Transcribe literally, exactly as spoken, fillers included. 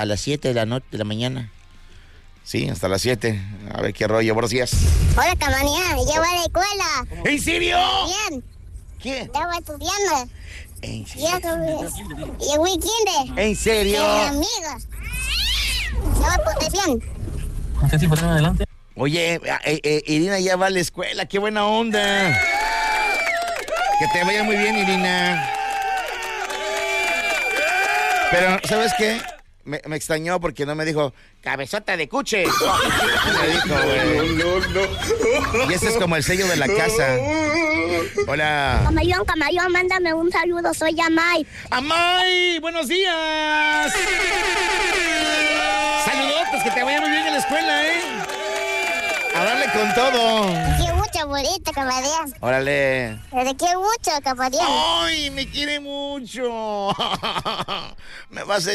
a las siete de la noche, de la mañana. Sí, hasta las siete. A ver qué rollo. Buenos días. Hola, camarada. Ya voy a la escuela. ¿En serio? Bien. ¿Qué? Ya voy estudiando. ¿En serio? Ya y el weekend. ¿En serio? Mi amiga. Ya voy por bien. ¿Usted sí por adelante? Oye, eh, eh, Irina ya va a la escuela. ¡Qué buena onda! Que te vaya muy bien, Irina. Pero, ¿sabes qué? Me, me extrañó porque no me dijo, cabezota de cuche. Me dijo, güey. No, no, no. Y ese es como el sello de la casa. Hola. Camaleón, camaleón, mándame un saludo. Soy Amay. ¡Amay! ¡Buenos días! Saludotes, que te vaya muy bien en la escuela, ¿eh? A darle con todo. Te quiero mucho, bonita, camarada. Órale. Te quiero mucho, camarada. ¡Ay, me quiere mucho! Me va a hacer